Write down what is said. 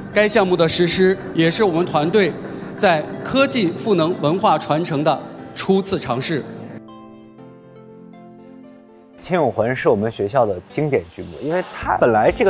该项目的实施也是我们团队在科技赋能文化传承的初次尝试。 千咏魂是我们学校的经典剧目，因为它本来这个